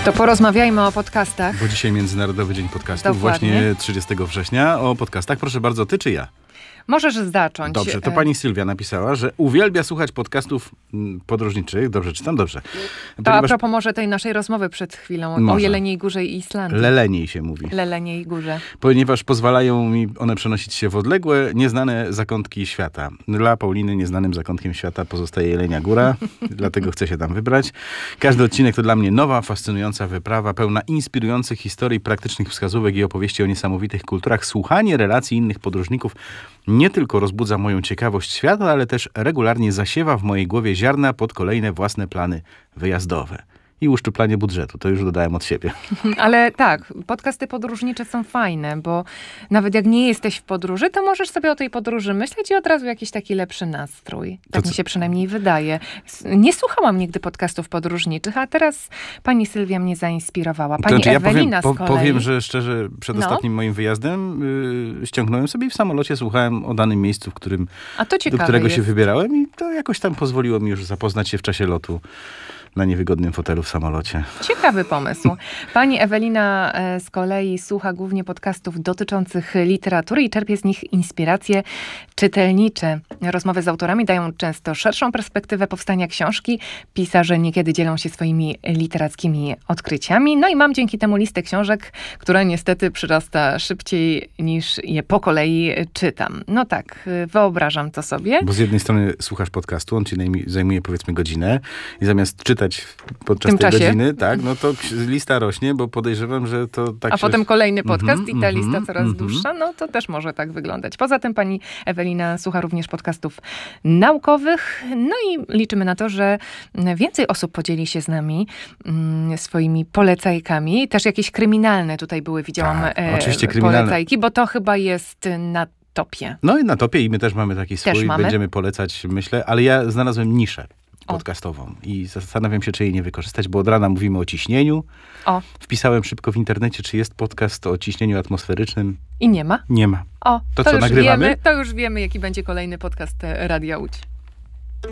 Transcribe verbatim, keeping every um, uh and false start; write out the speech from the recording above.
To porozmawiajmy o podcastach. Bo dzisiaj Międzynarodowy Dzień Podcastów, Dokładnie. właśnie trzydziestego września. O podcastach, proszę bardzo, ty czy ja? Możesz zacząć. Dobrze, to pani Sylwia napisała, że uwielbia słuchać podcastów mm, podróżniczych. Dobrze czytam? Dobrze. To Ponieważ... a propos może tej naszej rozmowy przed chwilą Może. o Jeleniej Górze i Islandii. Leleniej się mówi. Leleniej Górze. Ponieważ pozwalają mi one przenosić się w odległe, nieznane zakątki świata. Dla Pauliny nieznanym zakątkiem świata pozostaje Jelenia Góra, dlatego chcę się tam wybrać. Każdy odcinek to dla mnie nowa, fascynująca wyprawa, pełna inspirujących historii, praktycznych wskazówek i opowieści o niesamowitych kulturach. Słuchanie relacji innych podróżników nie tylko rozbudza moją ciekawość świata, ale też regularnie zasiewa w mojej głowie ziarna pod kolejne własne plany wyjazdowe. I uszczuplanie budżetu, to już dodałem od siebie. Ale tak, podcasty podróżnicze są fajne, bo nawet jak nie jesteś w podróży, to możesz sobie o tej podróży myśleć i od razu jakiś taki lepszy nastrój. Tak To mi co? się przynajmniej wydaje. Nie słuchałam nigdy podcastów podróżniczych, a teraz pani Sylwia mnie zainspirowała. Pani to znaczy, Ewelina ja powiem, z po, kolei. powiem, że szczerze, przed No. ostatnim moim wyjazdem yy, ściągnąłem sobie i w samolocie słuchałem o danym miejscu, w którym, A to do ciekawe którego jest. się wybierałem i to jakoś tam pozwoliło mi już zapoznać się w czasie lotu na niewygodnym fotelu w samolocie. Ciekawy pomysł. Pani Ewelina e, z kolei słucha głównie podcastów dotyczących literatury i czerpie z nich inspiracje czytelnicze. Rozmowy z autorami dają często szerszą perspektywę powstania książki. Pisarze niekiedy dzielą się swoimi literackimi odkryciami. No i mam dzięki temu listę książek, która niestety przyrasta szybciej niż je po kolei czytam. No tak, wyobrażam to sobie. Bo z jednej strony słuchasz podcastu, on ci najmi- zajmuje powiedzmy godzinę i zamiast czytać podczas tym tej czasie? godziny, tak, no to ks- lista rośnie, bo podejrzewam, że to tak A się... potem kolejny podcast Mhm, i ta mhm, lista coraz mhm. dłuższa, no to też może tak wyglądać. Poza tym pani Ewelina słucha również podcastów naukowych, no i liczymy na to, że więcej osób podzieli się z nami mm, swoimi polecajkami. Też jakieś kryminalne tutaj były, widziałam Tak, e, oczywiście kryminalne. polecajki, bo to chyba jest na topie. No i na topie i my też mamy taki Też swój, mamy. będziemy polecać, myślę, ale ja znalazłem niszę O. podcastową i zastanawiam się, czy jej nie wykorzystać, bo od rana mówimy o ciśnieniu. O, Wpisałem szybko w internecie, czy jest podcast o ciśnieniu atmosferycznym. i nie ma. Nie ma. O, To to, co, już nagrywamy? wiemy, to już wiemy, jaki będzie kolejny podcast e, Radia Łódź.